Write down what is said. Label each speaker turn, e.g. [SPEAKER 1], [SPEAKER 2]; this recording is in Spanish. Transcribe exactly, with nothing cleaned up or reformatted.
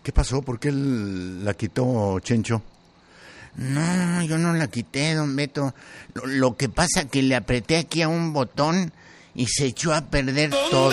[SPEAKER 1] ¿Qué pasó? ¿Por qué el- la quitó Chencho?
[SPEAKER 2] No, yo no la quité, don Beto. Lo, lo que pasa que le apreté aquí a un botón y se echó a perder todo.